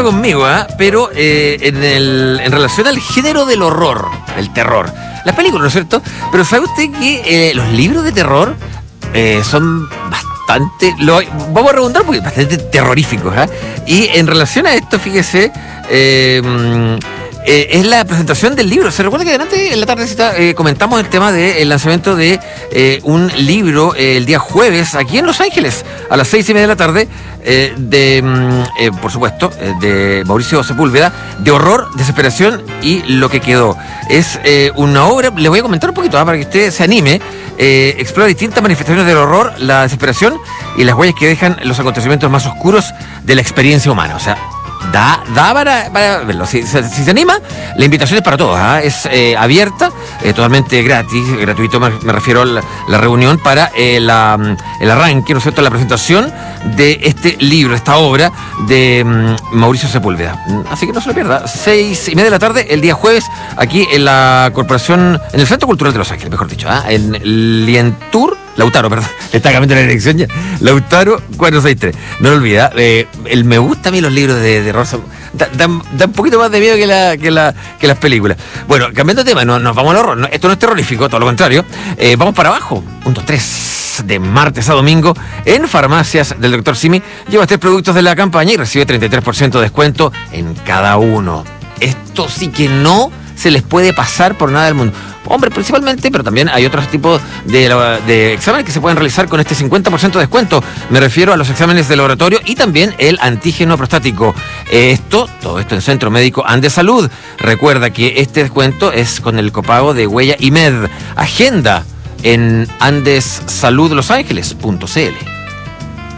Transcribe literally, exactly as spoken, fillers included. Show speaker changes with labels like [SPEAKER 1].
[SPEAKER 1] conmigo, ¿eh? pero eh, en, el, en relación al género del horror, del terror. Las películas, ¿no es cierto? Pero ¿sabe usted que eh, los libros de terror eh, son bastante, lo, vamos a redundar porque bastante terroríficos, ¿eh? Y en relación a esto, fíjese, eh, eh, es la presentación del libro. Se recuerda que adelante en la tardecita eh, comentamos el tema del lanzamiento de eh, un libro eh, el día jueves aquí en Los Ángeles a las seis y media de la tarde eh, de, eh, por supuesto, eh, de Mauricio Sepúlveda, de horror, desesperación y lo que quedó. Es eh, una obra, le voy a comentar un poquito ¿eh? para que usted se anime. Eh, explora distintas manifestaciones del horror, la desesperación y las huellas que dejan los acontecimientos más oscuros de la experiencia humana. O sea, da, da para, para verlo. Si, si, si se anima, la invitación es para todos. ¿eh? Es eh, abierta, eh, totalmente gratis, gratuito, me, me refiero a la, la reunión para eh, la, el arranque, ¿no es cierto?, la presentación de este libro, esta obra de um, Mauricio Sepúlveda. Así que no se lo pierda. Seis y media de la tarde, el día jueves, aquí en la Corporación, en el Centro Cultural de Los Ángeles, mejor dicho, ¿eh? en Lientur, Lautaro, perdón, le está cambiando la dirección ya. Lautaro cuatrocientos sesenta y tres. No lo olvida. Eh, el, me gusta a mí los libros de, de horror. Dan da, da un poquito más de miedo que, la, que, la, que las películas. Bueno, cambiando de tema, no, nos vamos al horror. No, esto no es terrorífico, todo lo contrario. Eh, vamos para abajo. Punto tres. De martes a domingo en farmacias del doctor Simi. Lleva tres productos de la campaña y recibe treinta y tres por ciento de descuento en cada uno. Esto sí que no se les puede pasar por nada del mundo. Hombre, principalmente, pero también hay otros tipos de, de exámenes que se pueden realizar con este cincuenta por ciento de descuento. Me refiero a los exámenes de laboratorio y también el antígeno prostático. Esto, todo esto en Centro Médico Andes Salud. Recuerda que este descuento es con el copago de Huella y Med. Agenda en andes salud los ángeles punto c l.